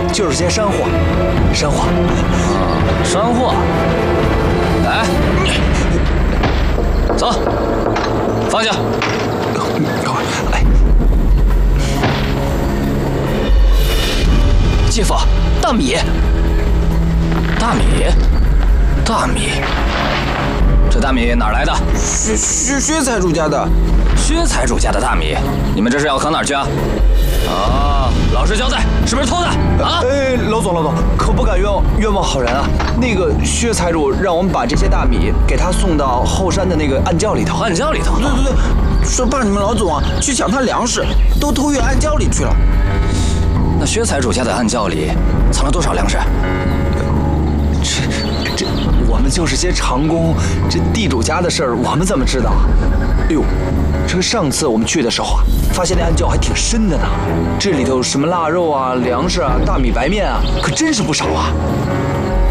就是些山货，山货， 山货。来，走，放下。 哎， 继父，大米，大米，大米，这大米哪儿来的？ 薛财主家的。 薛财主家的大米，你们这是要扛哪儿去啊？啊，老实交代，是不是偷的？啊！ 哎，老总，可不敢冤枉好人啊！那个薛财主让我们把这些大米给他送到后山的那个暗窖里头。 暗窖里头？ 对，说怕你们老总啊去抢他粮食，都偷运暗窖里去了。 那薛财主家的暗窖里藏了多少粮食？ 这，我们就是些长工，这地主家的事儿，我们怎么知道？哎呦，这个上次我们去的时候啊，发现那暗窖还挺深的呢，这里头什么腊肉啊、粮食啊、大米、白面啊，可真是不少啊。